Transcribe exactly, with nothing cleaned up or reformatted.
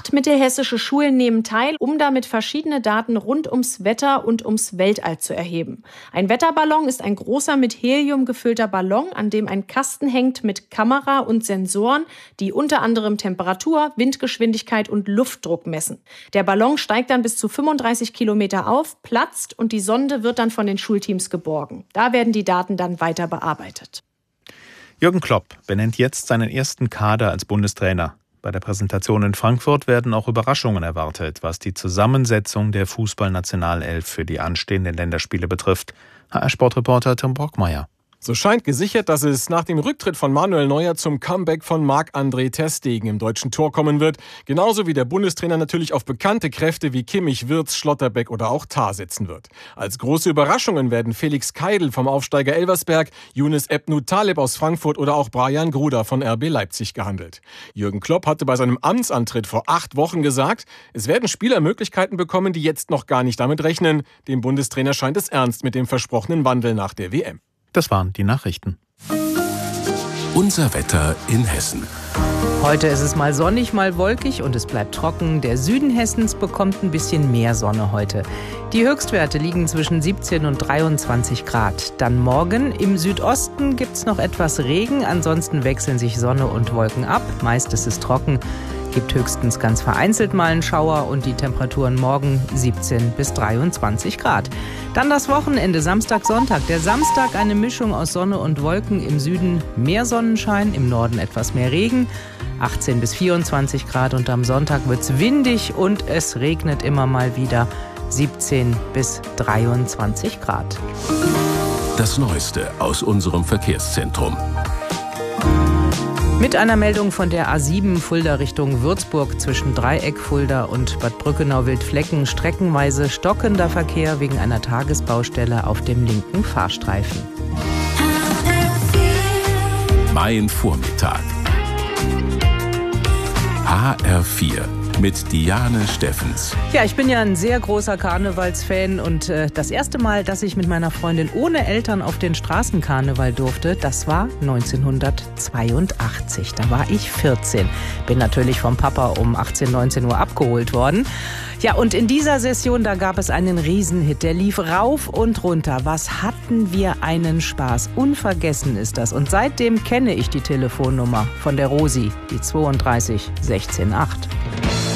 Acht mittelhessische Schulen nehmen teil, um damit verschiedene Daten rund ums Wetter und ums Weltall zu erheben. Ein Wetterballon ist ein großer mit Helium gefüllter Ballon, an dem ein Kasten hängt mit Kamera und Sensoren, die unter anderem Temperatur, Windgeschwindigkeit und Luftdruck messen. Der Ballon steigt dann bis zu fünfunddreißig Kilometer auf, platzt und die Sonde wird dann von den Schulteams geborgen. Da werden die Daten dann weiter bearbeitet. Jürgen Klopp benennt jetzt seinen ersten Kader als Bundestrainer. Bei der Präsentation in Frankfurt werden auch Überraschungen erwartet, was die Zusammensetzung der Fußballnationalelf für die anstehenden Länderspiele betrifft. H R-Sportreporter Tim Brockmeier. So scheint gesichert, dass es nach dem Rücktritt von Manuel Neuer zum Comeback von Marc-André ter Stegen im deutschen Tor kommen wird. Genauso wie der Bundestrainer natürlich auf bekannte Kräfte wie Kimmich, Wirtz, Schlotterbeck oder auch Tah setzen wird. Als große Überraschungen werden Felix Keidl vom Aufsteiger Elversberg, Younes Ebnou Taleb aus Frankfurt oder auch Brian Gruda von R B Leipzig gehandelt. Jürgen Klopp hatte bei seinem Amtsantritt vor acht Wochen gesagt, es werden Spieler Möglichkeiten bekommen, die jetzt noch gar nicht damit rechnen. Dem Bundestrainer scheint es ernst mit dem versprochenen Wandel nach der W M. Das waren die Nachrichten. Unser Wetter in Hessen. Heute ist es mal sonnig, mal wolkig und es bleibt trocken. Der Süden Hessens bekommt ein bisschen mehr Sonne heute. Die Höchstwerte liegen zwischen siebzehn und dreiundzwanzig Grad. Dann morgen im Südosten gibt es noch etwas Regen. Ansonsten wechseln sich Sonne und Wolken ab. Meist ist es trocken. Gibt höchstens ganz vereinzelt mal einen Schauer und die Temperaturen morgen siebzehn bis dreiundzwanzig Grad. Dann das Wochenende, Samstag, Sonntag. Der Samstag eine Mischung aus Sonne und Wolken. Im Süden mehr Sonnenschein, im Norden etwas mehr Regen. achtzehn bis vierundzwanzig Grad und am Sonntag wird es windig und es regnet immer mal wieder. siebzehn bis dreiundzwanzig Grad. Das Neueste aus unserem Verkehrszentrum. Mit einer Meldung von der A sieben Fulda Richtung Würzburg zwischen Dreieck Fulda und Bad Brückenau-Wildflecken streckenweise stockender Verkehr wegen einer Tagesbaustelle auf dem linken Fahrstreifen. Mein Vormittag. H R vier mit Diane Steffens. Ja, ich bin ja ein sehr großer Karnevalsfan und äh, das erste Mal, dass ich mit meiner Freundin ohne Eltern auf den Straßenkarneval durfte, das war neunzehnhundertzweiundachtzig. Da war ich vierzehn. Bin natürlich vom Papa um achtzehn, neunzehn Uhr abgeholt worden. Ja, und in dieser Session, da gab es einen Riesenhit. Der lief rauf und runter. Was hatten wir einen Spaß. Unvergessen ist das. Und seitdem kenne ich die Telefonnummer von der Rosi, die zweiunddreißig sechzehn acht.